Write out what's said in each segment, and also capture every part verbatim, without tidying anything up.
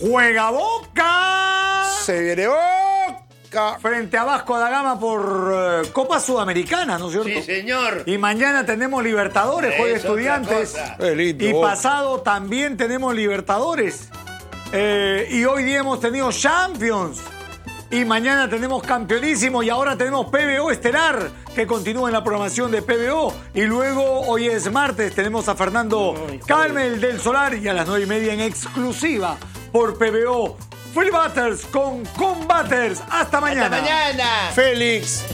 Juega Boca. Se viene Boca. Frente a Vasco da Gama por uh, Copa Sudamericana, ¿no es cierto? Sí, señor. Y mañana tenemos Libertadores, juega Estudiantes. Lindo, y Boca. pasado también tenemos Libertadores. Eh, y hoy día hemos tenido Champions. Y mañana tenemos Campeonísimo. Y ahora tenemos P B O Estelar, que continúa en la programación de P B O. Y luego, hoy es martes, tenemos a Fernando Ay, Calmel del Solar. Y a las nueve y media en exclusiva por P B O. Phil Butters con Combaters. Hasta mañana. Hasta mañana. Félix.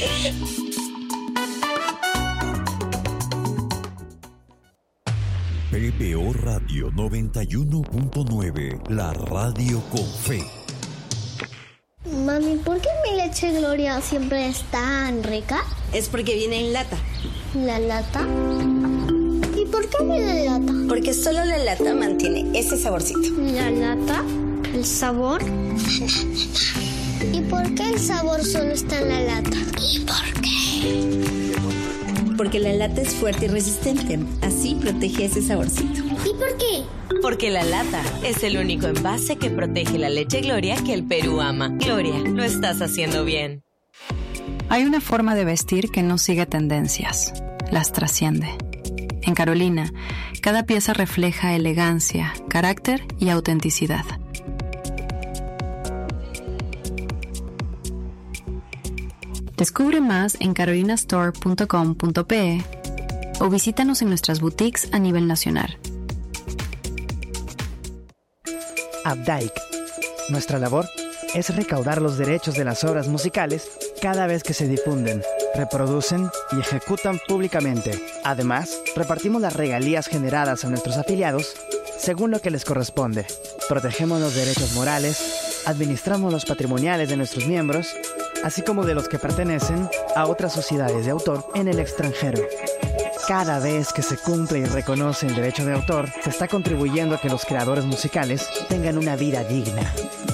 P B O Radio noventa y uno punto nueve, la radio con fe. Mami, ¿por qué mi leche Gloria siempre es tan rica? Es porque viene en lata. ¿La lata? ¿Y por qué viene en lata? Porque solo la lata mantiene ese saborcito. ¿La lata? ¿El sabor? ¿Y por qué el sabor solo está en la lata? ¿Y por qué? Porque la lata es fuerte y resistente. Así protege ese saborcito. ¿Y por qué? Porque la lata es el único envase que protege la leche Gloria que el Perú ama. Gloria, lo estás haciendo bien. Hay una forma de vestir que no sigue tendencias, las trasciende. En Carolina, cada pieza refleja elegancia, carácter y autenticidad. Descubre más en carolina store punto com punto pe o visítanos en nuestras boutiques a nivel nacional. Updike. Nuestra labor es recaudar los derechos de las obras musicales cada vez que se difunden, reproducen y ejecutan públicamente. Además, repartimos las regalías generadas a nuestros afiliados según lo que les corresponde. Protegemos los derechos morales, administramos los patrimoniales de nuestros miembros, así como de los que pertenecen a otras sociedades de autor en el extranjero. Cada vez que se cumple y reconoce el derecho de autor, se está contribuyendo a que los creadores musicales tengan una vida digna.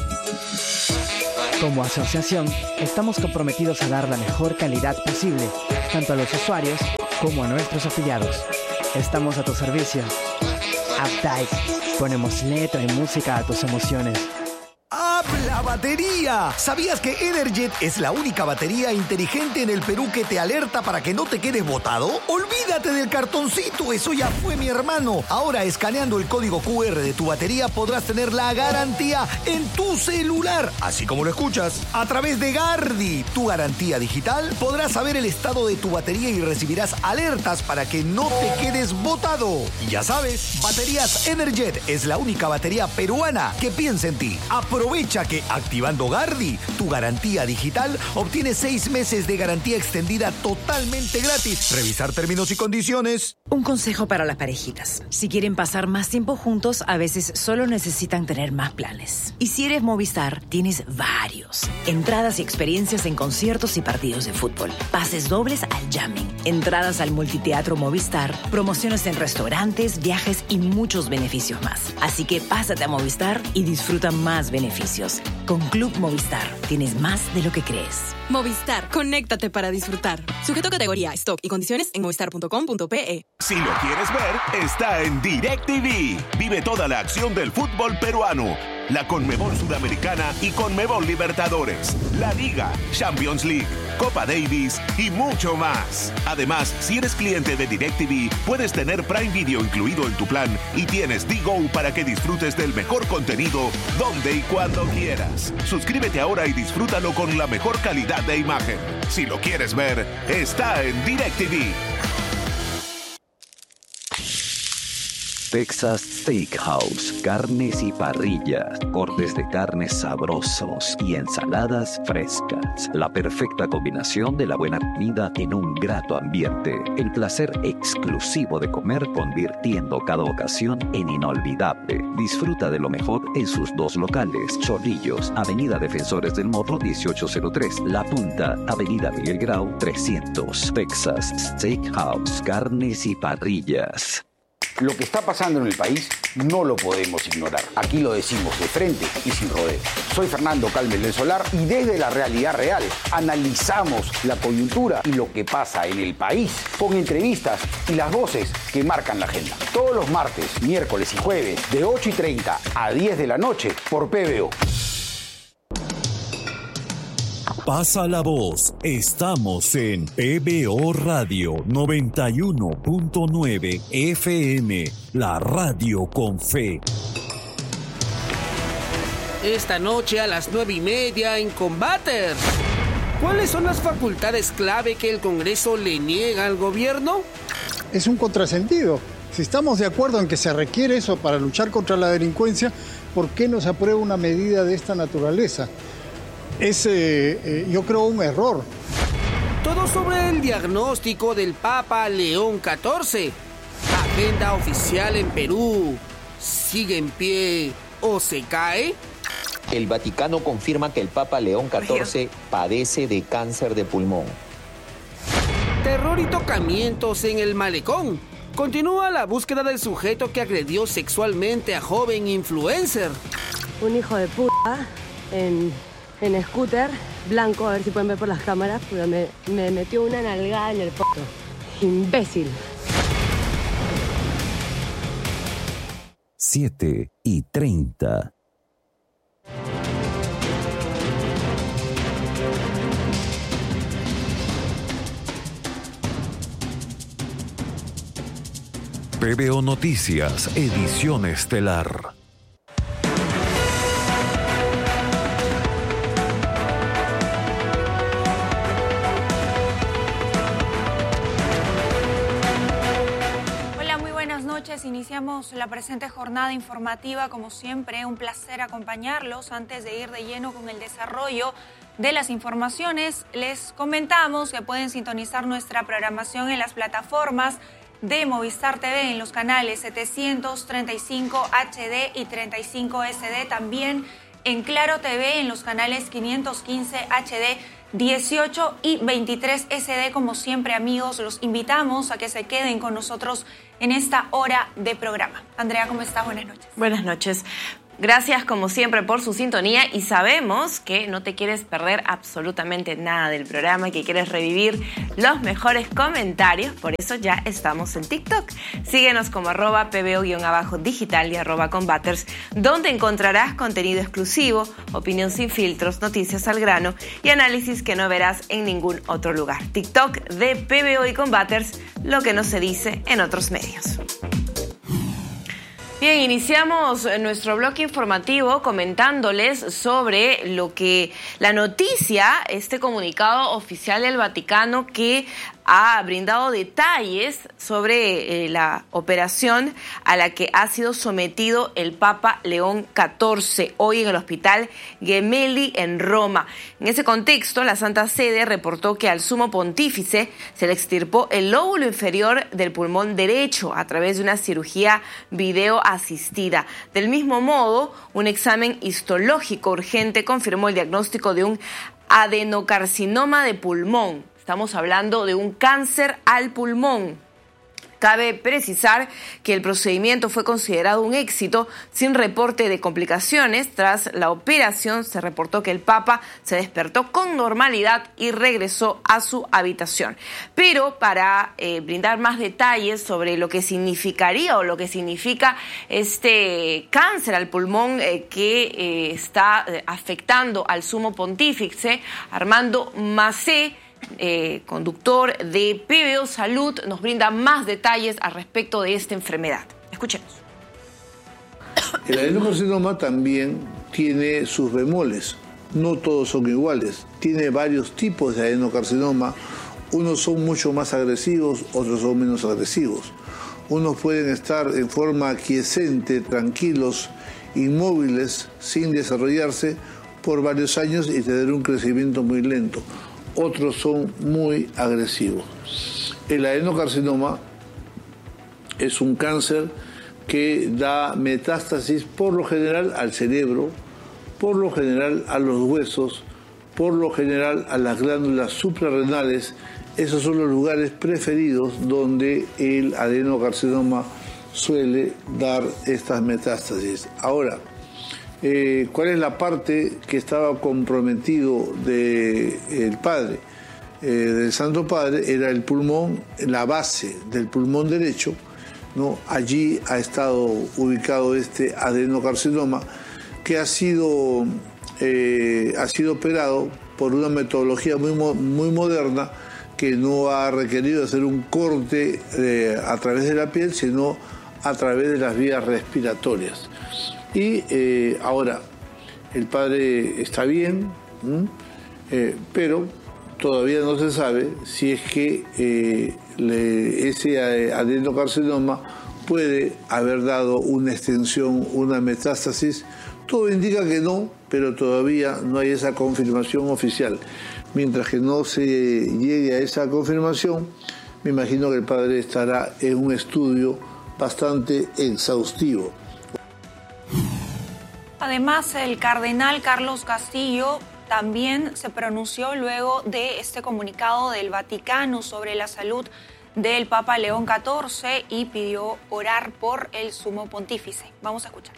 Como asociación, estamos comprometidos a dar la mejor calidad posible, tanto a los usuarios como a nuestros afiliados. Estamos a tu servicio. Updike. Ponemos letra y música a tus emociones. ¡Habla batería! ¿Sabías que Energet es la única batería inteligente en el Perú que te alerta para que no te quedes botado? Olvídate del cartoncito, eso ya fue, mi hermano. Ahora, escaneando el código cu erre de tu batería, podrás tener la garantía en tu celular. Así como lo escuchas, a través de Gardi, tu garantía digital, podrás saber el estado de tu batería y recibirás alertas para que no te quedes botado. Y ya sabes, Baterías Energet es la única batería peruana que piensa en ti. Aprovecha que activando Gardi, tu garantía digital, obtienes seis meses de garantía extendida totalmente gratis. Revisar términos y condiciones. Un consejo para las parejitas. Si quieren pasar más tiempo juntos, a veces solo necesitan tener más planes. Y si eres Movistar, tienes varios. Entradas y experiencias en conciertos y partidos de fútbol. Pases dobles al jamming. Entradas al multiteatro Movistar. Promociones en restaurantes, viajes y muchos beneficios más. Así que pásate a Movistar y disfruta más beneficios. Con Club Movistar tienes más de lo que crees. Movistar, conéctate para disfrutar. Sujeto a categoría, stock y condiciones en movistar punto com punto pe. Si lo quieres ver, está en DirecTV. Vive toda la acción del fútbol peruano, la Conmebol Sudamericana y Conmebol Libertadores, la Liga, Champions League, Copa Davis y mucho más. Además, si eres cliente de DirecTV, puedes tener Prime Video incluido en tu plan y tienes D-Go para que disfrutes del mejor contenido donde y cuando quieras. Suscríbete ahora y disfrútalo con la mejor calidad de imagen. Si lo quieres ver, está en DirecTV. Texas Steakhouse, carnes y parrillas, cortes de carnes sabrosos y ensaladas frescas. La perfecta combinación de la buena comida en un grato ambiente. El placer exclusivo de comer convirtiendo cada ocasión en inolvidable. Disfruta de lo mejor en sus dos locales. Chorrillos, Avenida Defensores del Morro dieciocho cero tres. La Punta, Avenida Miguel Grau trescientos. Texas Steakhouse, carnes y parrillas. Lo que está pasando en el país no lo podemos ignorar. Aquí lo decimos de frente y sin rodeo. Soy Fernando Calmes del Solar y desde la realidad real analizamos la coyuntura y lo que pasa en el país con entrevistas y las voces que marcan la agenda. Todos los martes, miércoles y jueves de ocho y treinta a diez de la noche por P B O. Pasa la voz. Estamos en P B O Radio noventa y uno punto nueve F M, la radio con fe. Esta noche a las nueve y media en Combaters. ¿Cuáles son las facultades clave que el Congreso le niega al gobierno? Es un contrasentido. Si estamos de acuerdo en que se requiere eso para luchar contra la delincuencia, ¿por qué no se aprueba una medida de esta naturaleza? Es, eh, eh, yo creo, un error. Todo sobre el diagnóstico del Papa León catorce. Agenda oficial en Perú. ¿Sigue en pie o se cae? El Vaticano confirma que el Papa León catorce padece de cáncer de pulmón. Terror y tocamientos en el malecón. Continúa la búsqueda del sujeto que agredió sexualmente a joven influencer. Un hijo de puta en... en scooter, blanco, a ver si pueden ver por las cámaras, pero me, me metió una nalgada en el poto. Imbécil. siete y treinta. P B O Noticias, edición estelar. Iniciamos la presente jornada informativa, como siempre, un placer acompañarlos. Antes de ir de lleno con el desarrollo de las informaciones, les comentamos que pueden sintonizar nuestra programación en las plataformas de Movistar T V en los canales setecientos treinta y cinco H D y treinta y cinco S D, también en Claro T V en los canales quinientos quince H D, dieciocho y veintitrés S D. Como siempre, amigos, los invitamos a que se queden con nosotros en esta hora de programa. Andrea, ¿cómo estás? Buenas noches. Buenas noches. Gracias, como siempre, por su sintonía, y sabemos que no te quieres perder absolutamente nada del programa y que quieres revivir los mejores comentarios. Por eso ya estamos en TikTok. Síguenos como arroba pbo-digital y arroba combaters, donde encontrarás contenido exclusivo, opinión sin filtros, noticias al grano y análisis que no verás en ningún otro lugar. TikTok de P B O y Combaters, lo que no se dice en otros medios. Bien, iniciamos nuestro bloque informativo comentándoles sobre lo que la noticia, este comunicado oficial del Vaticano que ha brindado detalles sobre eh, la operación a la que ha sido sometido el Papa León catorce hoy en el Hospital Gemelli en Roma. En ese contexto, la Santa Sede reportó que al sumo pontífice se le extirpó el lóbulo inferior del pulmón derecho a través de una cirugía video asistida. Del mismo modo, un examen histológico urgente confirmó el diagnóstico de un adenocarcinoma de pulmón. Estamos hablando de un cáncer al pulmón. Cabe precisar que el procedimiento fue considerado un éxito sin reporte de complicaciones. Tras la operación se reportó que el Papa se despertó con normalidad y regresó a su habitación. Pero para eh, brindar más detalles sobre lo que significaría o lo que significa este cáncer al pulmón eh, que eh, está eh, afectando al sumo pontífice, Armando Macé, Eh, conductor de P B O Salud, nos brinda más detalles al respecto de esta enfermedad. Escuchemos. El adenocarcinoma también tiene sus bemoles, no todos son iguales. Tiene varios tipos de adenocarcinoma, unos son mucho más agresivos, otros son menos agresivos. Unos pueden estar en forma aquiescente, tranquilos, inmóviles, sin desarrollarse por varios años y tener un crecimiento muy lento. Otros son muy agresivos. El adenocarcinoma es un cáncer que da metástasis por lo general al cerebro, por lo general a los huesos, por lo general a las glándulas suprarrenales. Esos son los lugares preferidos donde el adenocarcinoma suele dar estas metástasis. Ahora, eh, ¿cuál es la parte que estaba comprometido del padre? Eh, del Santo Padre era el pulmón, la base del pulmón derecho, ¿no? Allí ha estado ubicado este adenocarcinoma que ha sido, eh, ha sido operado por una metodología muy, muy moderna que no ha requerido hacer un corte eh, a través de la piel, sino a través de las vías respiratorias. Y eh, ahora, el padre está bien, eh, pero todavía no se sabe si es que eh, le, ese adenocarcinoma puede haber dado una extensión, una metástasis. Todo indica que no, pero todavía no hay esa confirmación oficial. Mientras que no se llegue a esa confirmación, me imagino que el padre estará en un estudio bastante exhaustivo. Además, el cardenal Carlos Castillo también se pronunció luego de este comunicado del Vaticano sobre la salud del Papa León catorce y pidió orar por el sumo pontífice. Vamos a escuchar.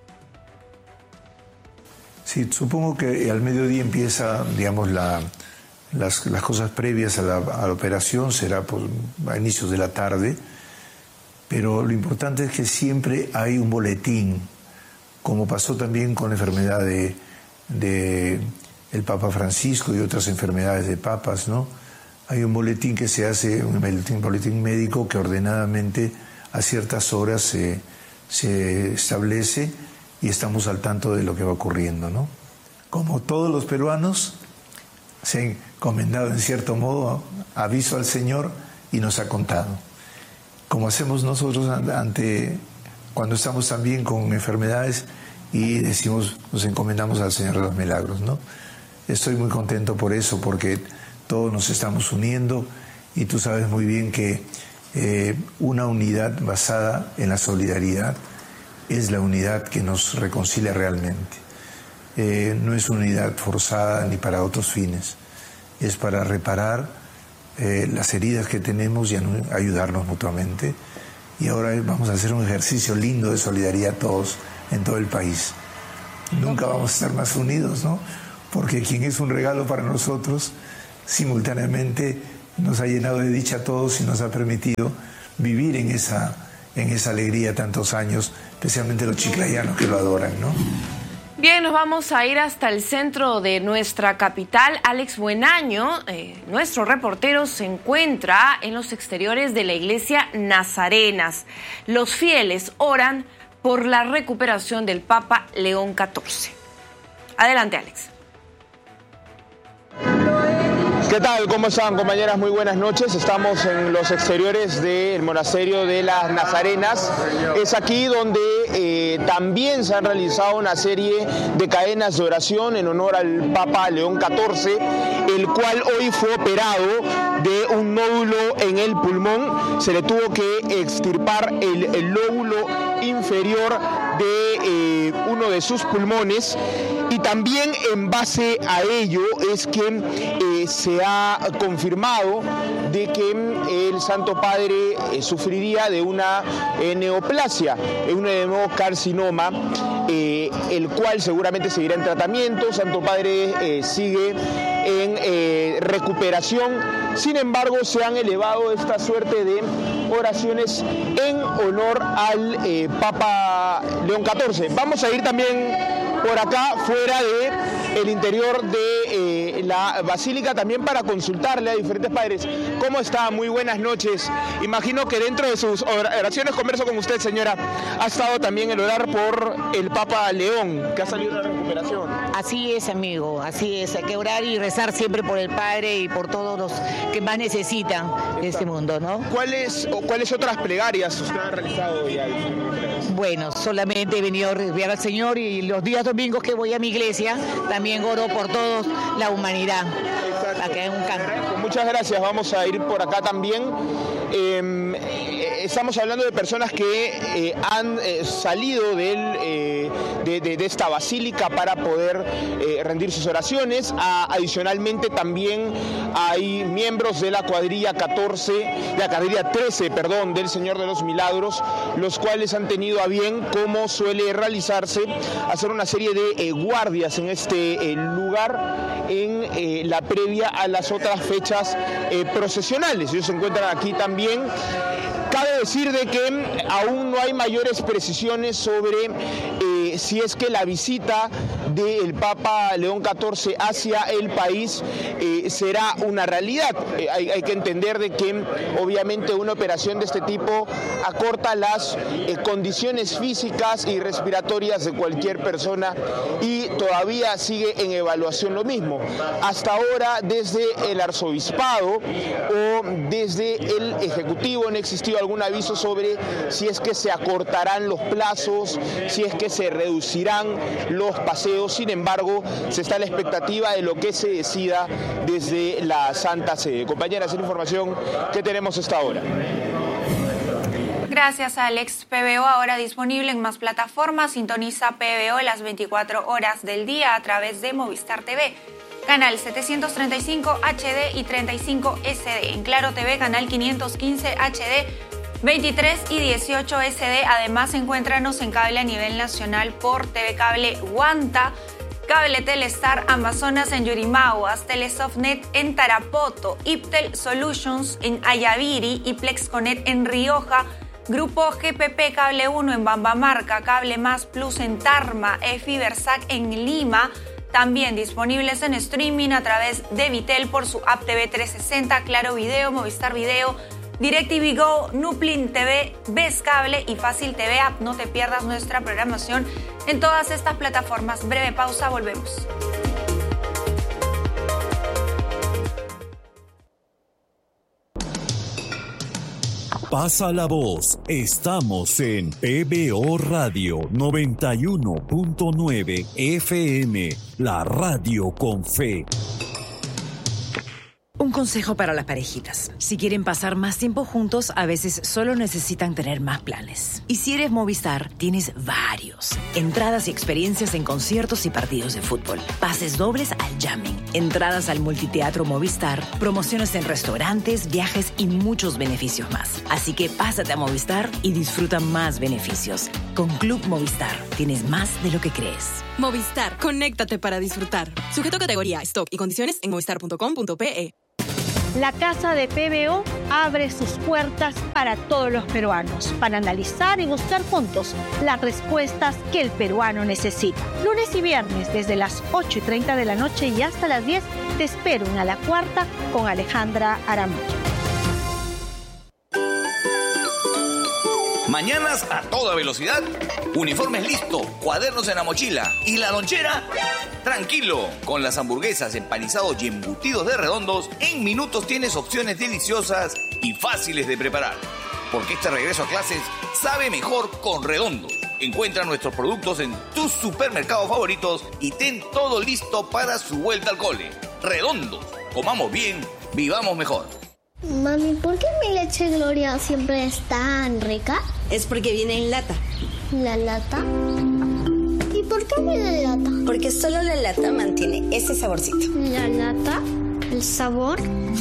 Sí, supongo que al mediodía empieza, digamos, la, las, las cosas previas a la, a la operación, será por, a inicios de la tarde, pero lo importante es que siempre hay un boletín, como pasó también con la enfermedad de, de el Papa Francisco y otras enfermedades de papas, ¿no? Hay un boletín que se hace, un boletín, boletín médico que ordenadamente a ciertas horas se, se establece y estamos al tanto de lo que va ocurriendo, ¿no? Como todos los peruanos, se han encomendado en cierto modo aviso al Señor y nos ha contado. Como hacemos nosotros ante cuando estamos también con enfermedades y decimos, nos encomendamos al Señor de los Milagros, ¿no? Estoy muy contento por eso, porque todos nos estamos uniendo y tú sabes muy bien que eh, una unidad basada en la solidaridad es la unidad que nos reconcilia realmente. Eh, no es una unidad forzada ni para otros fines, es para reparar eh, las heridas que tenemos y ayudarnos mutuamente. Y ahora vamos a hacer un ejercicio lindo de solidaridad todos en todo el país. Nunca vamos a estar más unidos, ¿no? Porque quien es un regalo para nosotros, simultáneamente nos ha llenado de dicha a todos y nos ha permitido vivir en esa, en esa alegría tantos años, especialmente los chiclayanos que lo adoran, ¿no? Bien, nos vamos a ir hasta el centro de nuestra capital. Alex Buenaño, eh, nuestro reportero, se encuentra en los exteriores de la iglesia Nazarenas. Los fieles oran por la recuperación del Papa León catorce. Adelante, Alex. ¿Qué tal? ¿Cómo están, compañeras? Muy buenas noches. Estamos en los exteriores del monasterio de las Nazarenas. Es aquí donde eh, también se han realizado una serie de cadenas de oración en honor al Papa León catorce, el cual hoy fue operado de un nódulo en el pulmón. Se le tuvo que extirpar el, el lóbulo inferior de eh, uno de sus pulmones, y también en base a ello es que eh, se ha confirmado de que el Santo Padre eh, sufriría de una eh, neoplasia, un nuevo carcinoma, eh, el cual seguramente seguirá en tratamiento. Santo Padre eh, sigue en eh, recuperación. Sin embargo, se han elevado esta suerte de oraciones en honor al eh, Papa León catorce. Vamos a ir también por acá, fuera de el interior de eh, la basílica, también para consultarle a diferentes padres. ¿Cómo está? Muy buenas noches. Imagino que dentro de sus oraciones, converso con usted, señora, ha estado también el orar por el Papa León, que ha salido de la recuperación. Así es, amigo, así es. Hay que orar y rezar siempre por el Padre y por todos los que más necesitan de este mundo, ¿no? ¿Cuáles o cuáles otras plegarias usted ha realizado ya? Bueno, solamente he venido a enviar al Señor, y los días domingos que voy a mi iglesia también oro por toda la humanidad. Para que haya un cambio. Muchas gracias. Vamos a ir por acá también. Eh, estamos hablando de personas que eh, han eh, salido del, eh, de, de, de esta basílica para poder eh, rendir sus oraciones. A, adicionalmente también hay miembros de la cuadrilla catorce, de la cuadrilla trece, perdón, del Señor de los Milagros, los cuales han tenido a bien, como suele realizarse, hacer una serie de eh, guardias en este eh, lugar en eh, la previa a las otras fechas eh, procesionales. Ellos se encuentran aquí también. Cabe decir de que aún no hay mayores precisiones sobre eh, si es que la visita del Papa León catorce hacia el país eh, será una realidad. Eh, hay, hay que entender de que obviamente una operación de este tipo acorta las eh, condiciones físicas y respiratorias de cualquier persona y todavía sigue en evaluación lo mismo. Hasta ahora, desde el arzobispado o desde el ejecutivo no existió algún aviso sobre si es que se acortarán los plazos, si es que se reducirán los paseos. Sin embargo, se está a la expectativa de lo que se decida desde la Santa Sede. Compañeras, es la información que tenemos hasta ahora. Gracias, Alex. P B O ahora disponible en más plataformas. Sintoniza P B O las veinticuatro horas del día a través de Movistar T V. Canal setecientos treinta y cinco H D y treinta y cinco S D. En Claro T V, canal quinientos quince H D, veintitrés y dieciocho S D. Además, encuéntranos en cable a nivel nacional por T V Cable Guanta, Cable Telestar Amazonas en Yurimaguas, Telesoftnet en Tarapoto, Iptel Solutions en Ayaviri y Plexconet en Rioja, Grupo G P P Cable uno en Bambamarca, Cable Más Plus en Tarma, Fibersac en Lima. También disponibles en streaming a través de Vitel por su app T V trescientos sesenta, Claro Video, Movistar Video, DirecTV Go, Nuplin T V, Ves Cable y Fácil T V App. No te pierdas nuestra programación en todas estas plataformas. Breve pausa, volvemos. Pasa la voz, estamos en P B O Radio noventa y uno punto nueve F M, la radio con fe. Un consejo para las parejitas. Si quieren pasar más tiempo juntos, a veces solo necesitan tener más planes. Y si eres Movistar, tienes varios. Entradas y experiencias en conciertos y partidos de fútbol. Pases dobles al jamming. Entradas al multiteatro Movistar. Promociones en restaurantes, viajes y muchos beneficios más. Así que pásate a Movistar y disfruta más beneficios. Con Club Movistar, tienes más de lo que crees. Movistar, conéctate para disfrutar. Sujeto a categoría, stock y condiciones en movistar punto com punto pe. La Casa de P B O abre sus puertas para todos los peruanos, para analizar y buscar juntos las respuestas que el peruano necesita. Lunes y viernes, desde las ocho y treinta de la noche y hasta las diez, te espero en A la Cuarta con Alejandra Aramayo. Mañanas a toda velocidad, uniformes listo, cuadernos en la mochila y la lonchera. Tranquilo, con las hamburguesas, empanizados y embutidos de Redondos, en minutos tienes opciones deliciosas y fáciles de preparar. Porque este regreso a clases sabe mejor con Redondos. Encuentra nuestros productos en tus supermercados favoritos y ten todo listo para su vuelta al cole. Redondos, comamos bien, vivamos mejor. Mami, ¿por qué mi leche Gloria siempre es tan rica? Es porque viene en lata. ¿La lata? ¿Y por qué viene en lata? Porque solo la lata mantiene ese saborcito. ¿La lata? ¿El sabor?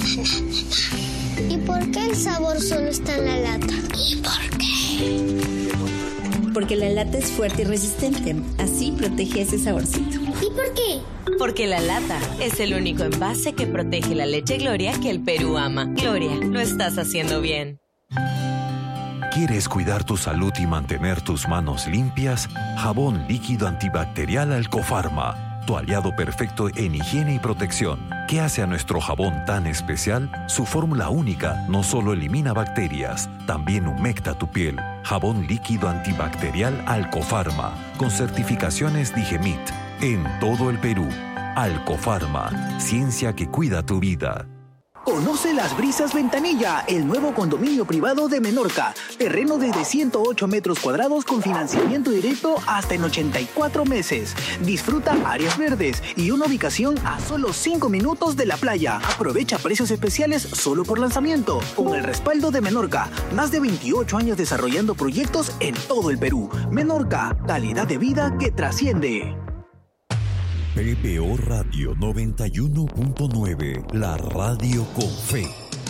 ¿Y por qué el sabor solo está en la lata? ¿Y por qué? Porque la lata es fuerte y resistente. Así protege ese saborcito. ¿Y por qué? Porque la lata es el único envase que protege la leche Gloria que el Perú ama. Gloria, lo estás haciendo bien. ¿Quieres cuidar tu salud y mantener tus manos limpias? Jabón líquido antibacterial Alcofarma, tu aliado perfecto en higiene y protección. ¿Qué hace a nuestro jabón tan especial? Su fórmula única no solo elimina bacterias, también humecta tu piel. Jabón líquido antibacterial Alcofarma, con certificaciones Digemit, en todo el Perú. Alcofarma, ciencia que cuida tu vida. Conoce Las Brisas Ventanilla, el nuevo condominio privado de Menorca. Terreno desde ciento ocho metros cuadrados con financiamiento directo hasta en ochenta y cuatro meses. Disfruta áreas verdes y una ubicación a solo cinco minutos de la playa. Aprovecha precios especiales solo por lanzamiento. Con el respaldo de Menorca, más de veintiocho años desarrollando proyectos en todo el Perú. Menorca, calidad de vida que trasciende. P B O Radio noventa y uno punto nueve, la radio con fe.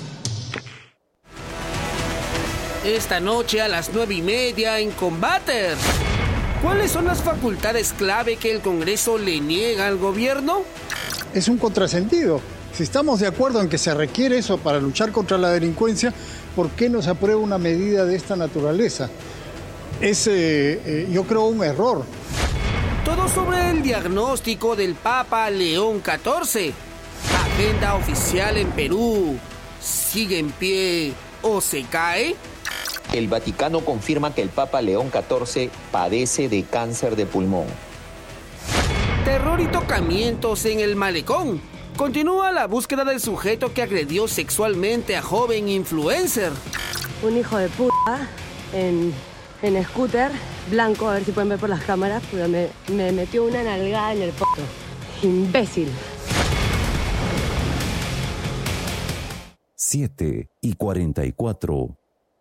Esta noche a las nueve y media en Combaters. ¿Cuáles son las facultades clave que el Congreso le niega al gobierno? Es un contrasentido. Si estamos de acuerdo en que se requiere eso para luchar contra la delincuencia, ¿por qué no se aprueba una medida de esta naturaleza? Es, eh, eh, yo creo, un error. Todo sobre el diagnóstico del Papa León catorce. Agenda oficial en Perú. ¿Sigue en pie o se cae? El Vaticano confirma que el Papa León catorce padece de cáncer de pulmón. Terror y tocamientos en el malecón. Continúa la búsqueda del sujeto que agredió sexualmente a joven influencer. Un hijo de puta en, en scooter blanco, a ver si pueden ver por las cámaras, pero me, me metió una nalgada en el poto. Imbécil. siete y cuarenta y cuatro.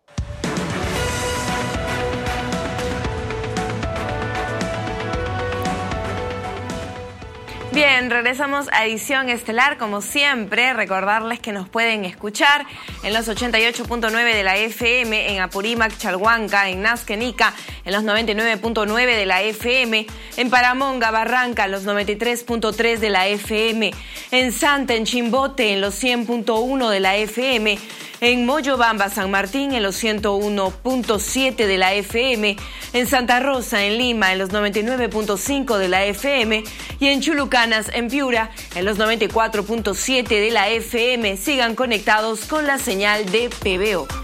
Bien, regresamos a Edición Estelar. Como siempre, recordarles que nos pueden escuchar en los ochenta y ocho punto nueve de la F M, en Apurímac, Chalhuanca, en Nazca, Nica, en los noventa y nueve punto nueve de la F M, en Paramonga, Barranca, los noventa y tres punto tres de la F M, en Santa, en Chimbote, en los cien punto uno de la F M, en Moyobamba, San Martín, en los ciento uno punto siete de la F M, en Santa Rosa, en Lima, en los noventa y nueve punto cinco de la F M, y en Chulucanas, en Piura, en los noventa y cuatro punto siete de la F M. Sigan conectados con la señal de P B O.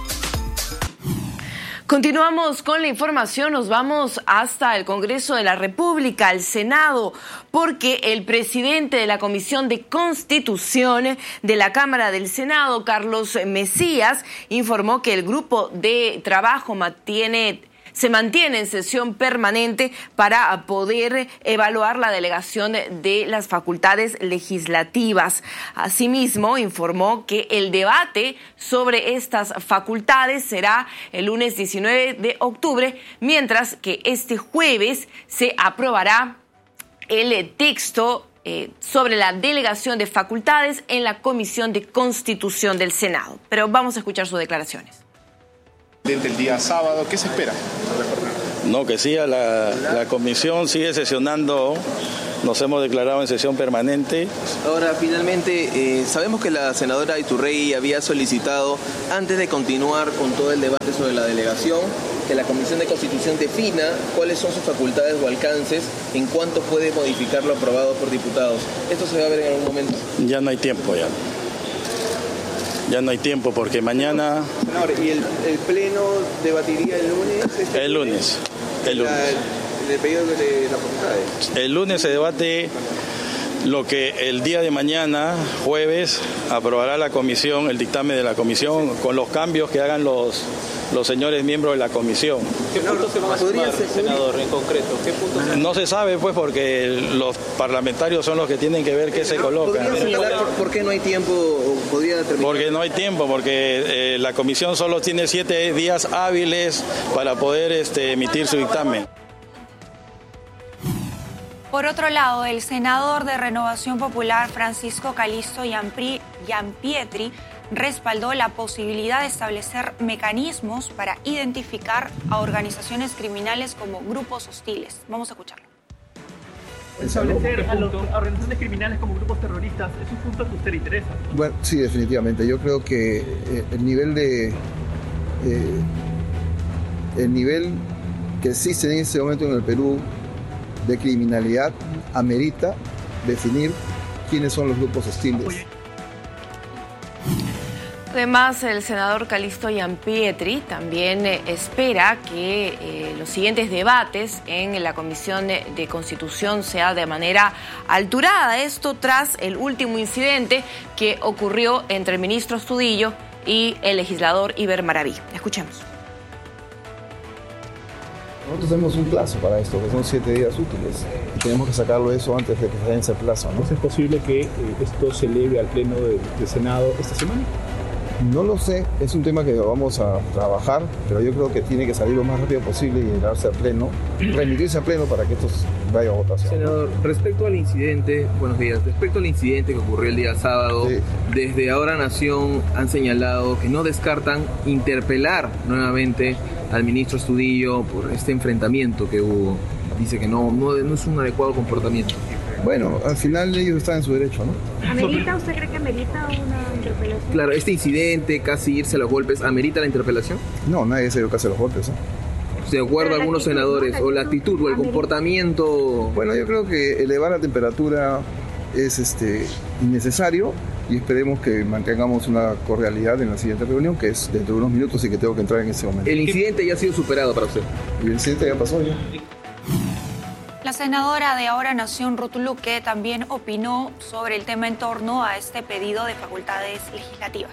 Continuamos con la información, nos vamos hasta el Congreso de la República, al Senado, porque el presidente de la Comisión de Constitución de la Cámara del Senado, Carlos Mesías, informó que el grupo de trabajo mantiene... se mantiene en sesión permanente para poder evaluar la delegación de las facultades legislativas. Asimismo, informó que el debate sobre estas facultades será el lunes diecinueve de octubre, mientras que este jueves se aprobará el texto eh, sobre la delegación de facultades en la Comisión de Constitución del Senado. Pero vamos a escuchar sus declaraciones. El día sábado, ¿qué se espera? No, que siga la, la comisión, sigue sesionando, nos hemos declarado en sesión permanente. Ahora, finalmente, eh, sabemos que la senadora Iturrey había solicitado, antes de continuar con todo el debate sobre la delegación, que la Comisión de Constitución defina cuáles son sus facultades o alcances, en cuánto puede modificar lo aprobado por diputados. ¿Esto se va a ver en algún momento? Ya no hay tiempo, ya. Ya no hay tiempo porque mañana... Senador, ¿y el, el Pleno debatiría el lunes? Este el lunes. El lunes. La, el pedido de las facultades. El lunes se debate lo que el día de mañana, jueves, aprobará la comisión, el dictamen de la comisión, con los cambios que hagan los, los señores miembros de la comisión. ¿Qué puntos se van a sumar, senador, en concreto? ¿Qué puntos se... No se sabe, pues, porque los parlamentarios son los que tienen que ver qué se coloca. ¿Podría señalar por, por qué no hay tiempo? ¿Podría determinar? Porque no hay tiempo, porque eh, la comisión solo tiene siete días hábiles para poder este, emitir su dictamen. Por otro lado, el senador de Renovación Popular, Francisco Calisto Giampietri, respaldó la posibilidad de establecer mecanismos para identificar a organizaciones criminales como grupos hostiles. Vamos a escucharlo. Establecer a, los, a organizaciones criminales como grupos terroristas es un punto que a usted le interesa. Bueno, sí, definitivamente. Yo creo que eh, el nivel de eh, el nivel que existe en este momento en el Perú de criminalidad amerita definir quiénes son los grupos hostiles. Además, el senador Calixto Gianpietri también eh, espera que eh, los siguientes debates en la Comisión de, de Constitución sea de manera alturada. Esto tras el último incidente que ocurrió entre el ministro Astudillo y el legislador Iber Maraví. Escuchemos. Nosotros tenemos un plazo para esto, que son siete días útiles, y tenemos que sacarlo eso antes de que se vence el plazo, ¿no? ¿Es posible que eh, esto se eleve al Pleno del de Senado esta semana? No lo sé, es un tema que vamos a trabajar, pero yo creo que tiene que salir lo más rápido posible y llegarse al Pleno, remitirse al Pleno para que esto vaya a votación. Senador, respecto al incidente, buenos días, respecto al incidente que ocurrió el día sábado, sí. Desde Ahora Nación han señalado que no descartan interpelar nuevamente al ministro Astudillo por este enfrentamiento que hubo. Dice que no, no, no es un adecuado comportamiento. Bueno, al final ellos están en su derecho, ¿no? ¿Amerita? ¿Usted cree que amerita una interpelación? Claro, este incidente, casi irse a los golpes, ¿amerita la interpelación? No, nadie se dio casi a los golpes, ¿eh? De acuerdo a algunos actitud, senadores, ¿no? o la actitud o el comportamiento... Bueno, yo creo que elevar la temperatura es este, innecesario y esperemos que mantengamos una cordialidad en la siguiente reunión, que es dentro de unos minutos y que tengo que entrar en ese momento. ¿El incidente ya ha sido superado para usted? El incidente ya pasó ya. La senadora de Ahora Nación, Ruth Luque, también opinó sobre el tema en torno a este pedido de facultades legislativas.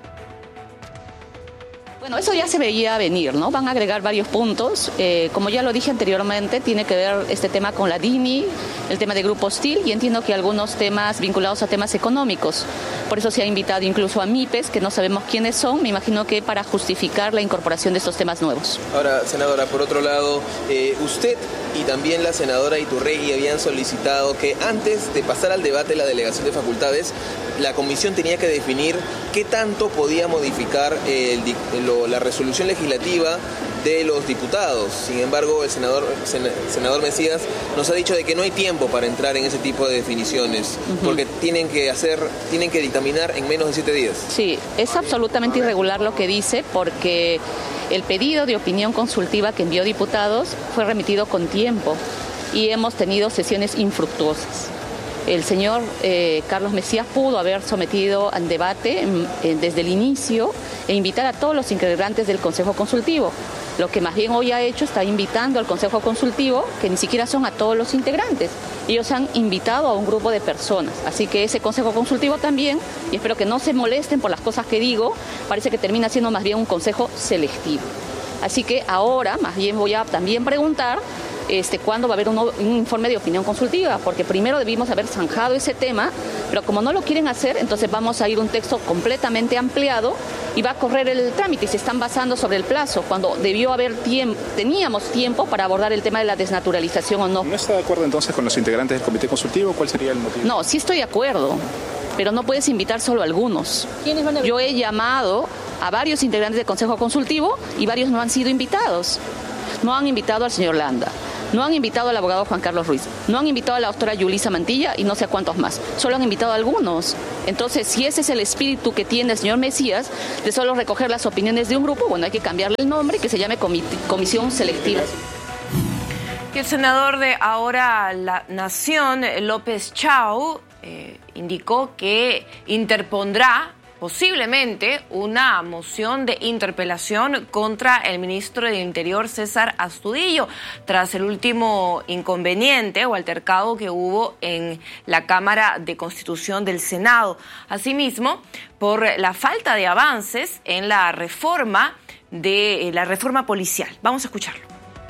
Bueno, eso ya se veía venir, ¿no? Van a agregar varios puntos. Eh, como ya lo dije anteriormente, tiene que ver este tema con la D I N I, el tema de Grupo Hostil, y entiendo que algunos temas vinculados a temas económicos. Por eso se ha invitado incluso a MIPES, que no sabemos quiénes son, me imagino que para justificar la incorporación de estos temas nuevos. Ahora, senadora, por otro lado, eh, usted y también la senadora Iturregui habían solicitado que antes de pasar al debate de la delegación de facultades, la comisión tenía que definir qué tanto podía modificar el, lo, la resolución legislativa de los diputados. Sin embargo, el senador, sen, senador Mesías nos ha dicho de que no hay tiempo para entrar en ese tipo de definiciones, uh-huh. porque tienen que hacer, tienen que dictaminar en menos de siete días. Sí, es absolutamente irregular lo que dice, porque el pedido de opinión consultiva que envió diputados fue remitido con tiempo y hemos tenido sesiones infructuosas. El señor eh, Carlos Mesías pudo haber sometido al debate eh, desde el inicio e invitar a todos los integrantes del Consejo Consultivo. Lo que más bien hoy ha hecho está invitando al Consejo Consultivo, que ni siquiera son a todos los integrantes. Ellos han invitado a un grupo de personas. Así que ese Consejo Consultivo también, y espero que no se molesten por las cosas que digo, parece que termina siendo más bien un consejo selectivo. Así que ahora más bien voy a también preguntar Este, cuándo va a haber un, un informe de opinión consultiva, porque primero debimos haber zanjado ese tema, pero como no lo quieren hacer, entonces vamos a ir un texto completamente ampliado y va a correr el trámite y se están basando sobre el plazo, cuando debió haber tiempo, teníamos tiempo para abordar el tema de la desnaturalización o no. ¿No está de acuerdo entonces con los integrantes del comité consultivo? ¿Cuál sería el motivo? No, sí estoy de acuerdo, pero no puedes invitar solo a algunos. ¿Quiénes van a... Yo he llamado a varios integrantes del Consejo Consultivo y varios no han sido invitados. No han invitado al señor Landa. No han invitado al abogado Juan Carlos Ruiz, no han invitado a la doctora Yulisa Mantilla y no sé a cuántos más. Solo han invitado a algunos. Entonces, si ese es el espíritu que tiene el señor Mesías, de solo recoger las opiniones de un grupo, bueno, hay que cambiarle el nombre y que se llame Comisión Selectiva. Y el senador de Ahora la Nación, López Chau, eh, indicó que interpondrá posiblemente una moción de interpelación contra el ministro del Interior, César Astudillo, tras el último inconveniente o altercado que hubo en la Cámara de Constitución del Senado. Asimismo, por la falta de avances en la reforma de la reforma policial. Vamos a escucharlo.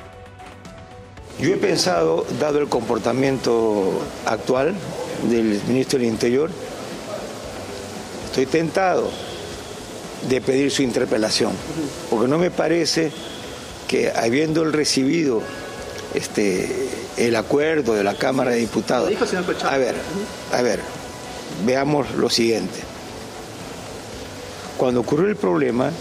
Yo he pensado, dado el comportamiento actual del ministro del Interior, estoy tentado de pedir su interpelación, porque no me parece que, habiendo él recibido este, el acuerdo de la Cámara de Diputados, a ver, a ver, veamos lo siguiente. Cuando ocurrió el problema,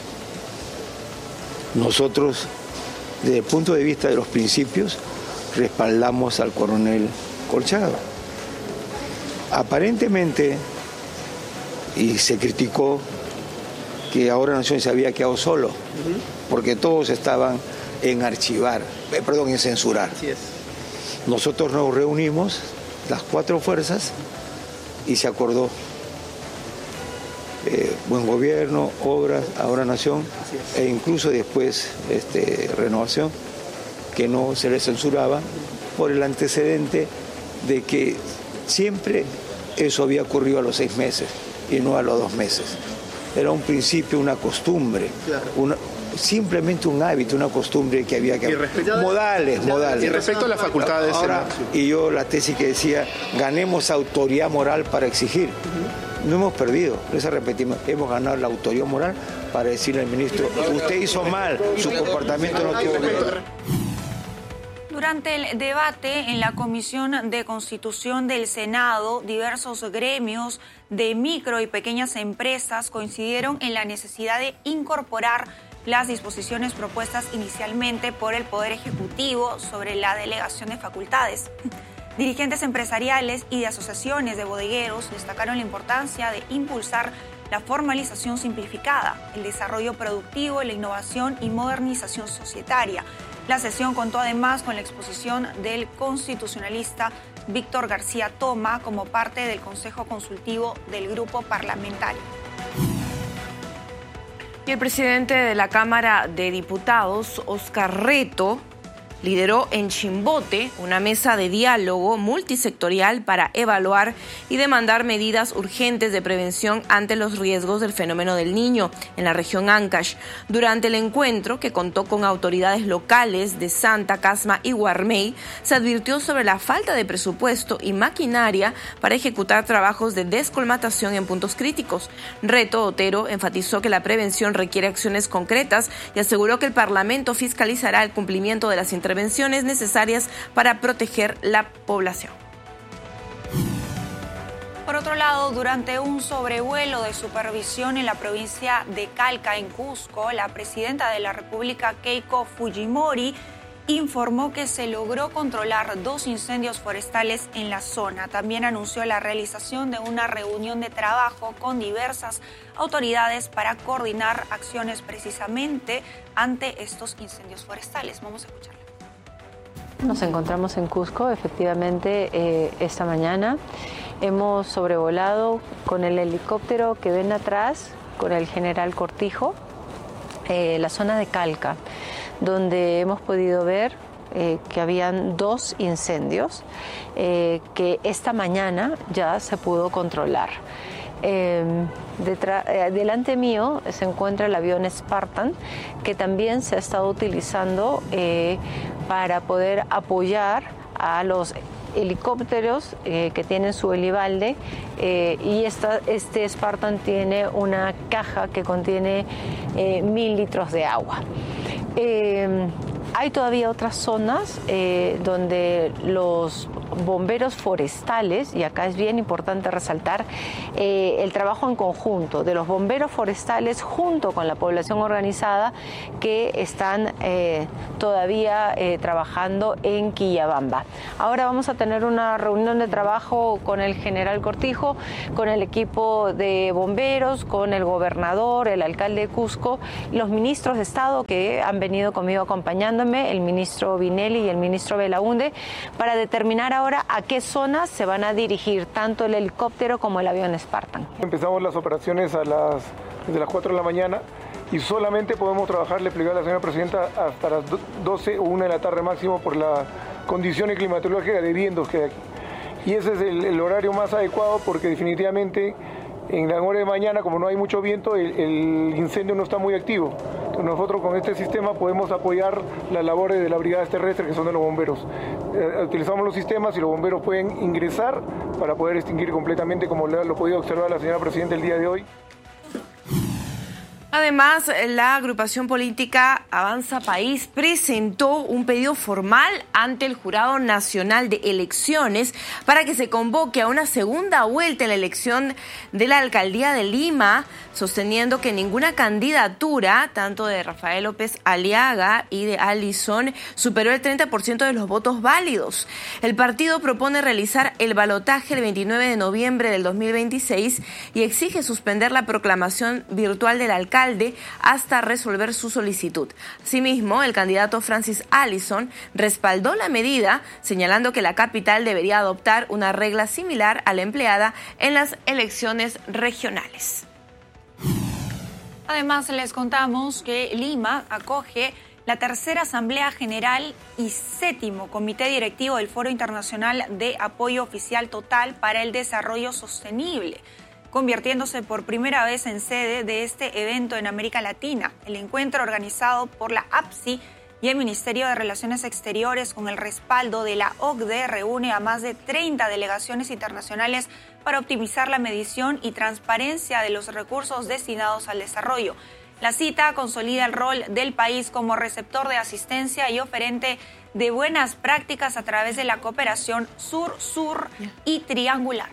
nosotros, desde el punto de vista de los principios, respaldamos al coronel Corchado. Aparentemente, y se criticó que Ahora Nación se había quedado solo, uh-huh. porque todos estaban en archivar, eh, perdón, en censurar. Así es. Nosotros nos reunimos, las cuatro fuerzas, y se acordó eh, buen gobierno, obras, ahora nación, e incluso después este, renovación, que no se le censuraba por el antecedente de que siempre eso había ocurrido a los seis meses y no a los dos meses. Era un principio, una costumbre, claro. una, simplemente un hábito, una costumbre que había que... Y respecto, modales, modales. Y respecto a las facultades... Ahora, y yo la tesis que decía, ganemos autoridad moral para exigir. Uh-huh. No hemos perdido, les repetimos, hemos ganado la autoridad moral para decirle al ministro, usted hizo mal, su comportamiento no tuvo bien. Durante el debate en la Comisión de Constitución del Senado, diversos gremios de micro y pequeñas empresas coincidieron en la necesidad de incorporar las disposiciones propuestas inicialmente por el Poder Ejecutivo sobre la delegación de facultades. Dirigentes empresariales y de asociaciones de bodegueros destacaron la importancia de impulsar la formalización simplificada, el desarrollo productivo, la innovación y modernización societaria. La sesión contó además con la exposición del constitucionalista Víctor García Toma como parte del Consejo Consultivo del Grupo Parlamentario. Y el presidente de la Cámara de Diputados, Óscar Reto, lideró en Chimbote una mesa de diálogo multisectorial para evaluar y demandar medidas urgentes de prevención ante los riesgos del fenómeno del Niño en la región Ancash. Durante el encuentro, que contó con autoridades locales de Santa, Casma y Guarmey, se advirtió sobre la falta de presupuesto y maquinaria para ejecutar trabajos de descolmatación en puntos críticos. Reto Otero enfatizó que la prevención requiere acciones concretas y aseguró que el Parlamento fiscalizará el cumplimiento de las intervenciones intervenciones necesarias para proteger la población. Por otro lado, durante un sobrevuelo de supervisión en la provincia de Calca, en Cusco, la presidenta de la República, Keiko Fujimori, informó que se logró controlar dos incendios forestales en la zona. También anunció la realización de una reunión de trabajo con diversas autoridades para coordinar acciones precisamente ante estos incendios forestales. Vamos a escucharla. Nos encontramos en Cusco, efectivamente, eh, esta mañana. Hemos sobrevolado con el helicóptero que ven atrás, con el general Cortijo, eh, la zona de Calca, donde hemos podido ver eh, que habían dos incendios eh, que esta mañana ya se pudo controlar. Eh, detrás, eh, delante mío se encuentra el avión Spartan, que también se ha estado utilizando eh, para poder apoyar a los helicópteros eh, que tienen su helibalde, eh, y esta, este Spartan tiene una caja que contiene eh, mil litros de agua. Eh, hay todavía otras zonas eh, donde los bomberos forestales, y acá es bien importante resaltar eh, el trabajo en conjunto de los bomberos forestales junto con la población organizada, que están eh, todavía eh, trabajando en Quillabamba. Ahora vamos a tener una reunión de trabajo con el general Cortijo, con el equipo de bomberos, con el gobernador, el alcalde de Cusco, los ministros de Estado que han venido conmigo acompañándome, el ministro Vinelli y el ministro Belaunde, para determinar ahora a qué zonas se van a dirigir tanto el helicóptero como el avión Spartan. Empezamos las operaciones a las, desde las cuatro de la mañana y solamente podemos trabajar, le explicaba a la señora presidenta, hasta las doce o una de la tarde máximo por la condición climatológica de vientos que hay aquí. Y ese es el, el horario más adecuado, porque definitivamente en la hora de mañana, como no hay mucho viento, el, el incendio no está muy activo. Entonces nosotros con este sistema podemos apoyar las labores de las brigadas terrestres, que son de los bomberos. Eh, utilizamos los sistemas y los bomberos pueden ingresar para poder extinguir completamente, como lo ha podido observar la señora presidenta el día de hoy. Además, la agrupación política Avanza País presentó un pedido formal ante el Jurado Nacional de Elecciones para que se convoque a una segunda vuelta en la elección de la Alcaldía de Lima, sosteniendo que ninguna candidatura, tanto de Rafael López Aliaga y de Alison, superó el treinta por ciento de los votos válidos. El partido propone realizar el balotaje el veintinueve de noviembre del dos mil veintiséis y exige suspender la proclamación virtual del alcalde hasta resolver su solicitud. Asimismo, el candidato Francis Allison respaldó la medida, señalando que la capital debería adoptar una regla similar a la empleada en las elecciones regionales. Además, les contamos que Lima acoge la tercera Asamblea General y séptimo Comité Directivo del Foro Internacional de Apoyo Oficial Total para el Desarrollo Sostenible, convirtiéndose por primera vez en sede de este evento en América Latina. El encuentro, organizado por la A P S I y el Ministerio de Relaciones Exteriores con el respaldo de la O C D E, reúne a más de treinta delegaciones internacionales para optimizar la medición y transparencia de los recursos destinados al desarrollo. La cita consolida el rol del país como receptor de asistencia y oferente de buenas prácticas a través de la cooperación sur-sur y triangular.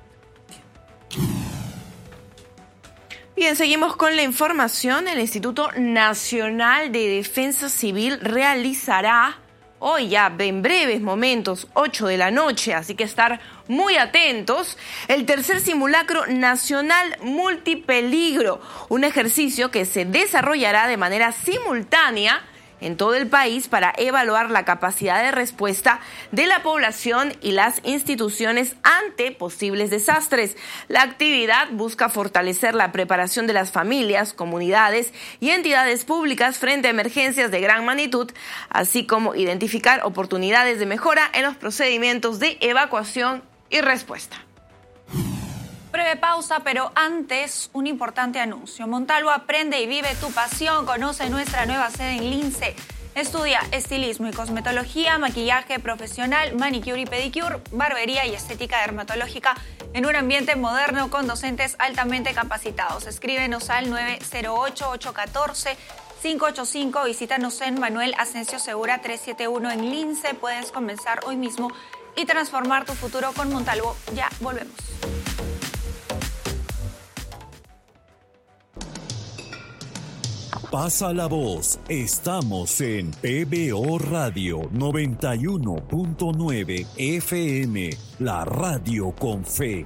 Bien, seguimos con la información. El Instituto Nacional de Defensa Civil realizará hoy, ya en breves momentos, ocho de la noche, así que estar muy atentos, el tercer simulacro nacional multipeligro, un ejercicio que se desarrollará de manera simultánea en todo el país para evaluar la capacidad de respuesta de la población y las instituciones ante posibles desastres. La actividad busca fortalecer la preparación de las familias, comunidades y entidades públicas frente a emergencias de gran magnitud, así como identificar oportunidades de mejora en los procedimientos de evacuación y respuesta. Breve pausa, pero antes un importante anuncio. Montalvo, aprende y vive tu pasión. Conoce nuestra nueva sede en Lince. Estudia estilismo y cosmetología, maquillaje profesional, manicure y pedicure, barbería y estética dermatológica en un ambiente moderno con docentes altamente capacitados. Escríbenos al nueve cero ocho, ocho uno cuatro, cinco ocho cinco. Visítanos en Manuel Asensio Segura trescientos setenta y uno en Lince. Puedes comenzar hoy mismo y transformar tu futuro con Montalvo. Ya volvemos. Pasa la voz, estamos en P B O Radio noventa y uno punto nueve F M, la radio con fe.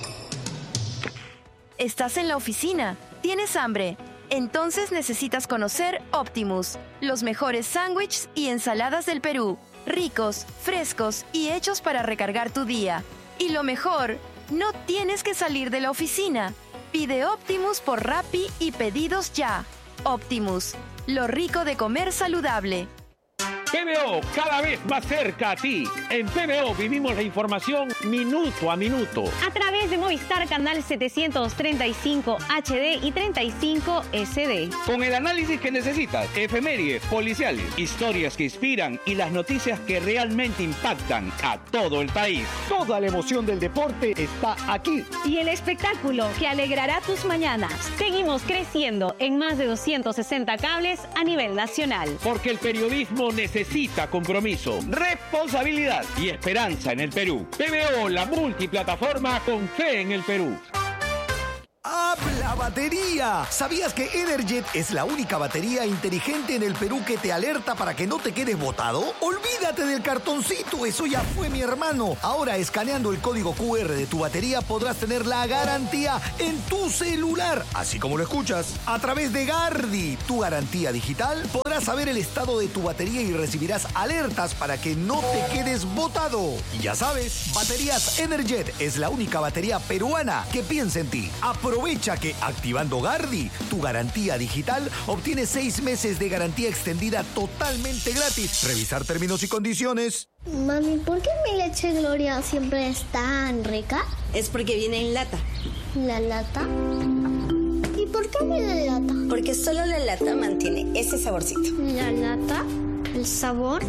¿Estás en la oficina? ¿Tienes hambre? Entonces necesitas conocer Optimus, los mejores sándwiches y ensaladas del Perú, ricos, frescos y hechos para recargar tu día. Y lo mejor, no tienes que salir de la oficina. Pide Optimus por Rappi y pedidos ya. Optimus, lo rico de comer saludable. P B O, cada vez más cerca a ti. En P B O vivimos la información minuto a minuto. A través de Movistar Canal setecientos treinta y cinco H D y treinta y cinco S D. Con el análisis que necesitas, efemérides, policiales, historias que inspiran y las noticias que realmente impactan a todo el país. Toda la emoción del deporte está aquí. Y el espectáculo que alegrará tus mañanas. Seguimos creciendo en más de doscientos sesenta cables a nivel nacional. Porque el periodismo necesita Necesita compromiso, responsabilidad y esperanza en el Perú. P B O, la multiplataforma con fe en el Perú. ¡Habla batería! ¿Sabías que Energet es la única batería inteligente en el Perú que te alerta para que no te quedes botado? Olvídate del cartoncito, eso ya fue, mi hermano. Ahora, escaneando el código Q R de tu batería, podrás tener la garantía en tu celular, así como lo escuchas. A través de Gardi, tu garantía digital, podrás saber el estado de tu batería y recibirás alertas para que no te quedes botado. Y ya sabes, Baterías Energet es la única batería peruana que piensa en ti. Aprovecha que activando Gardi, tu garantía digital, obtienes seis meses de garantía extendida totalmente gratis. Revisar términos y condiciones. Mami, ¿por qué mi leche Gloria siempre es tan rica? Es porque viene en lata. ¿La lata? ¿Y por qué viene en lata? Porque solo la lata mantiene ese saborcito. ¿La lata? ¿El sabor?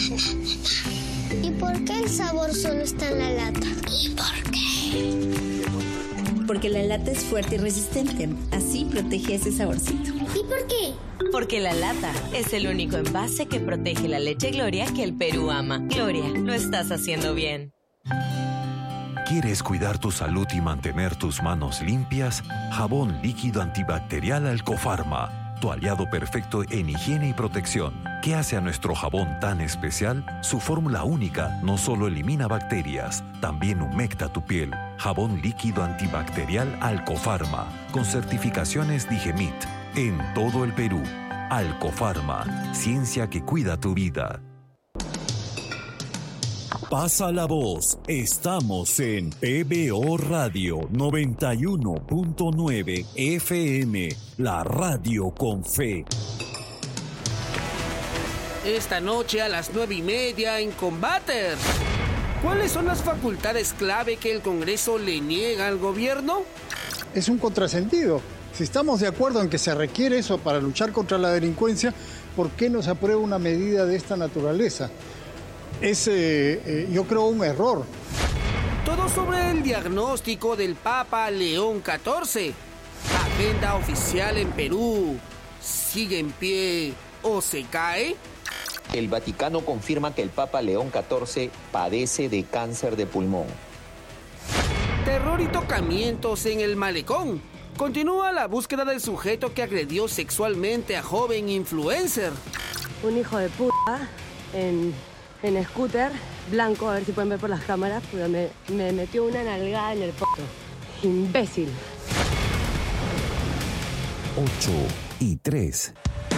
¿Y por qué el sabor solo está en la lata? ¿Y por qué? Porque la lata es fuerte y resistente, así protege ese saborcito. ¿Y por qué? Porque la lata es el único envase que protege la leche Gloria que el Perú ama. Gloria, lo estás haciendo bien. ¿Quieres cuidar tu salud y mantener tus manos limpias? Jabón líquido antibacterial Alcofarma, tu aliado perfecto en higiene y protección. ¿Qué hace a nuestro jabón tan especial? Su fórmula única no solo elimina bacterias, también humecta tu piel. Jabón líquido antibacterial Alcofarma, con certificaciones Digemit, en todo el Perú. Alcofarma, ciencia que cuida tu vida. Pasa la voz. Estamos en P B O Radio noventa y uno punto nueve F M, la radio con fe. Esta noche a las nueve y media en Combater. ¿Cuáles son las facultades clave que el Congreso le niega al gobierno? Es un contrasentido. Si estamos de acuerdo en que se requiere eso para luchar contra la delincuencia, ¿por qué no se aprueba una medida de esta naturaleza? Es, eh, eh, yo creo, un error. Todo sobre el diagnóstico del Papa León catorce. Agenda oficial en Perú. ¿Sigue en pie o se cae? El Vaticano confirma que el Papa León catorce padece de cáncer de pulmón. Terror y tocamientos en el malecón. Continúa la búsqueda del sujeto que agredió sexualmente a joven influencer. Un hijo de puta en, en scooter blanco, a ver si pueden ver por las cámaras, pero me, me metió una nalgada en el poto. Imbécil. ocho y tres.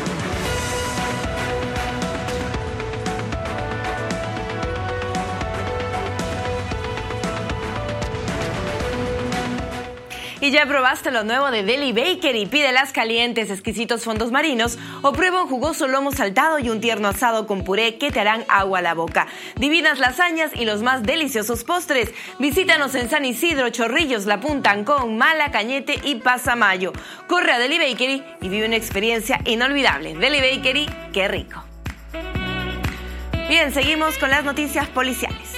¿Y ya probaste lo nuevo de Deli Bakery? Pídelas calientes, exquisitos fondos marinos o prueba un jugoso lomo saltado y un tierno asado con puré que te harán agua a la boca. Divinas lasañas y los más deliciosos postres. Visítanos en San Isidro, Chorrillos, La Punta, Ancón, Mala, Cañete y Pasamayo. Corre a Deli Bakery y vive una experiencia inolvidable. Deli Bakery, qué rico. Bien, seguimos con las noticias policiales.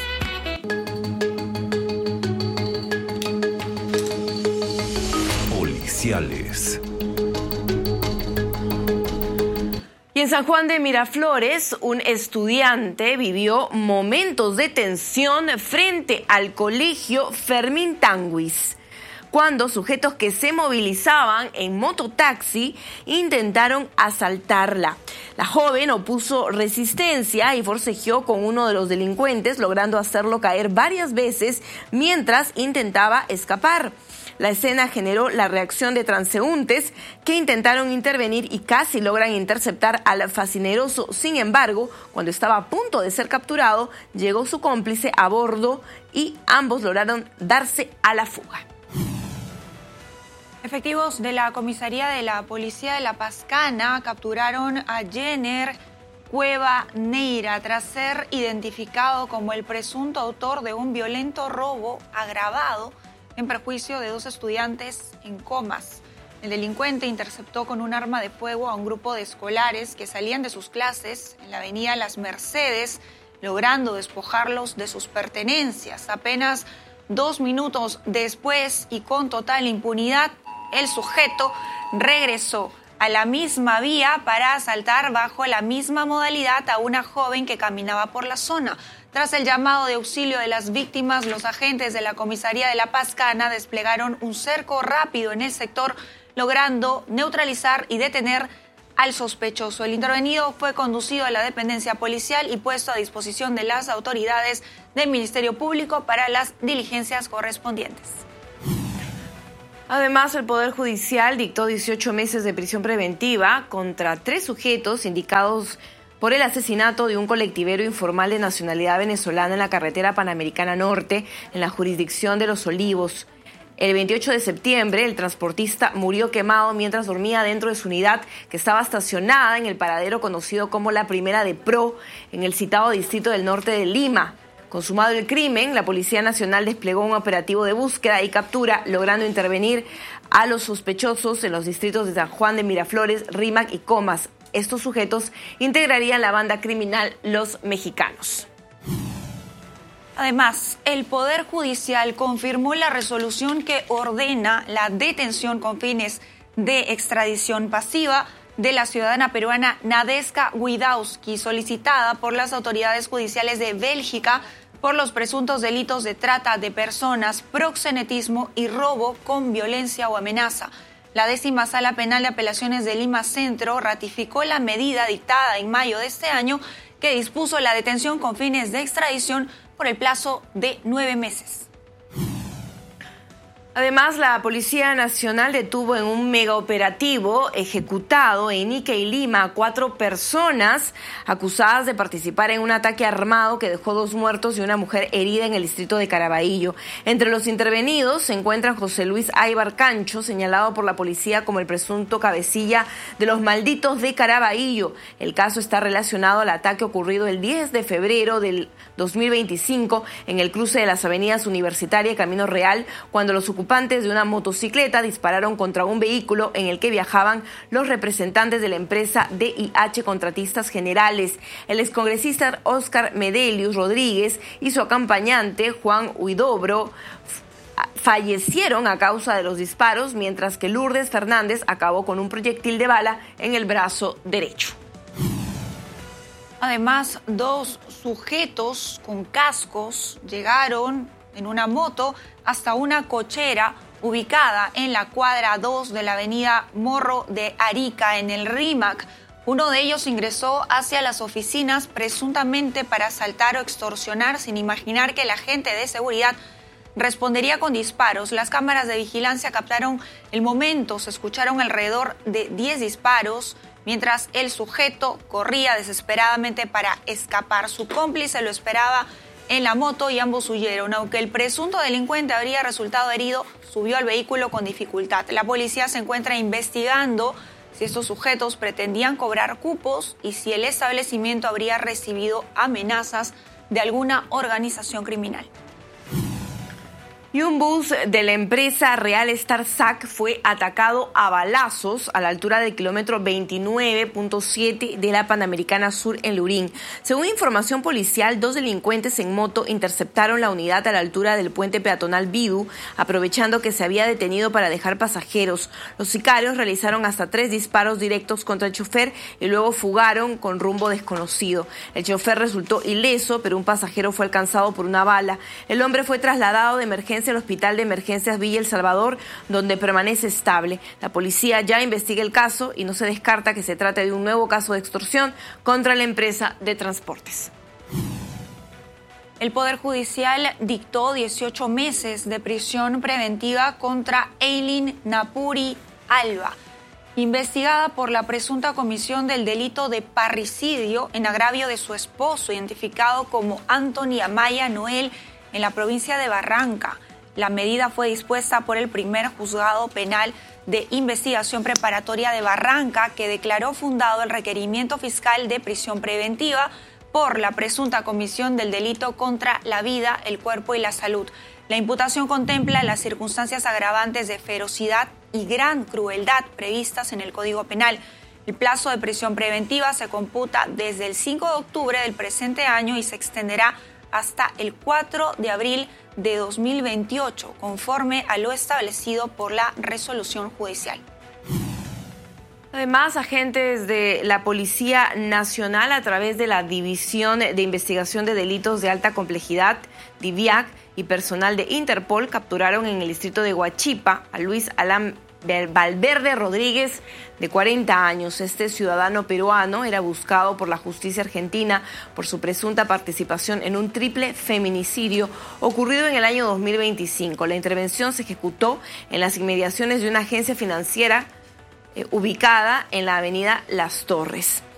Y en San Juan de Miraflores, un estudiante vivió momentos de tensión frente al colegio Fermín Tanguis, cuando sujetos que se movilizaban en mototaxi intentaron asaltarla. La joven opuso resistencia y forcejeó con uno de los delincuentes, logrando hacerlo caer varias veces mientras intentaba escapar. La escena generó la reacción de transeúntes que intentaron intervenir y casi logran interceptar al fascineroso. Sin embargo, cuando estaba a punto de ser capturado, llegó su cómplice a bordo y ambos lograron darse a la fuga. Efectivos de la comisaría de la policía de La Pascana capturaron a Jenner Cueva Neira tras ser identificado como el presunto autor de un violento robo agravado en perjuicio de dos estudiantes en Comas. El delincuente interceptó con un arma de fuego a un grupo de escolares que salían de sus clases en la avenida Las Mercedes, logrando despojarlos de sus pertenencias. Apenas dos minutos después y con total impunidad, el sujeto regresó a la misma vía para asaltar bajo la misma modalidad a una joven que caminaba por la zona. Tras el llamado de auxilio de las víctimas, los agentes de la comisaría de La Pascana desplegaron un cerco rápido en el sector, logrando neutralizar y detener al sospechoso. El intervenido fue conducido a la dependencia policial y puesto a disposición de las autoridades del Ministerio Público para las diligencias correspondientes. Además, el Poder Judicial dictó dieciocho meses de prisión preventiva contra tres sujetos indicados por el asesinato de un colectivero informal de nacionalidad venezolana en la carretera Panamericana Norte, en la jurisdicción de Los Olivos. El veintiocho de septiembre, el transportista murió quemado mientras dormía dentro de su unidad, que estaba estacionada en el paradero conocido como la Primera de Pro, en el citado distrito del norte de Lima. Consumado el crimen, la Policía Nacional desplegó un operativo de búsqueda y captura, logrando intervenir a los sospechosos en los distritos de San Juan de Miraflores, Rímac y Comas. Estos sujetos integrarían la banda criminal Los Mexicanos. Además, el Poder Judicial confirmó la resolución que ordena la detención con fines de extradición pasiva de la ciudadana peruana Nadeska Guidowski, solicitada por las autoridades judiciales de Bélgica por los presuntos delitos de trata de personas, proxenetismo y robo con violencia o amenaza. La décima Sala Penal de Apelaciones de Lima Centro ratificó la medida dictada en mayo de este año que dispuso la detención con fines de extradición por el plazo de nueve meses. Además, la Policía Nacional detuvo en un megaoperativo ejecutado en Ica y Lima a cuatro personas acusadas de participar en un ataque armado que dejó dos muertos y una mujer herida en el distrito de Caraballo. Entre los intervenidos se encuentran José Luis Aybar Cancho, señalado por la policía como el presunto cabecilla de los malditos de Caraballo. El caso está relacionado al ataque ocurrido el diez de febrero del dos mil veinticinco en el cruce de las avenidas Universitaria y Camino Real, cuando los ocupantes de una motocicleta dispararon contra un vehículo en el que viajaban los representantes de la empresa D I H Contratistas Generales. El excongresista Óscar Medelius Rodríguez y su acompañante Juan Huidobro fallecieron a causa de los disparos, mientras que Lourdes Fernández acabó con un proyectil de bala en el brazo derecho. Además, dos sujetos con cascos llegaron en una moto hasta una cochera ubicada en la cuadra dos de la avenida Morro de Arica, en el Rímac. Uno de ellos ingresó hacia las oficinas presuntamente para asaltar o extorsionar, sin imaginar que el agente de seguridad respondería con disparos. Las cámaras de vigilancia captaron el momento, se escucharon alrededor de diez disparos, mientras el sujeto corría desesperadamente para escapar. Su cómplice lo esperaba en la moto y ambos huyeron. Aunque el presunto delincuente habría resultado herido, subió al vehículo con dificultad. La policía se encuentra investigando si estos sujetos pretendían cobrar cupos y si el establecimiento habría recibido amenazas de alguna organización criminal. Y un bus de la empresa Real Star S A C fue atacado a balazos a la altura del kilómetro veintinueve punto siete de la Panamericana Sur en Lurín. Según información policial, dos delincuentes en moto interceptaron la unidad a la altura del puente peatonal Bidu, aprovechando que se había detenido para dejar pasajeros. Los sicarios realizaron hasta tres disparos directos contra el chofer y luego fugaron con rumbo desconocido. El chofer resultó ileso, pero un pasajero fue alcanzado por una bala. El hombre fue trasladado de emergencia al Hospital de Emergencias Villa El Salvador, donde permanece estable. La policía ya investiga el caso y no se descarta que se trate de un nuevo caso de extorsión contra la empresa de transportes. El Poder Judicial dictó dieciocho meses de prisión preventiva contra Eileen Napuri Alba, investigada por la presunta comisión del delito de parricidio en agravio de su esposo, identificado como Anthony Amaya Noel, en la provincia de Barranca. La medida fue dispuesta por el primer juzgado penal de investigación preparatoria de Barranca, que declaró fundado el requerimiento fiscal de prisión preventiva por la presunta comisión del delito contra la vida, el cuerpo y la salud. La imputación contempla las circunstancias agravantes de ferocidad y gran crueldad previstas en el Código Penal. El plazo de prisión preventiva se computa desde el cinco de octubre del presente año y se extenderá hasta el cuatro de abril de dos mil veintiocho, conforme a lo establecido por la resolución judicial. Además, agentes de la Policía Nacional, a través de la División de Investigación de Delitos de Alta Complejidad, DIVIAC, y personal de Interpol, capturaron en el distrito de Huachipa a Luis Alan Valverde Rodríguez, de cuarenta años. Este ciudadano peruano era buscado por la justicia argentina por su presunta participación en un triple feminicidio ocurrido en el año dos mil veinticinco. La intervención se ejecutó en las inmediaciones de una agencia financiera eh, ubicada en la avenida Las Torres.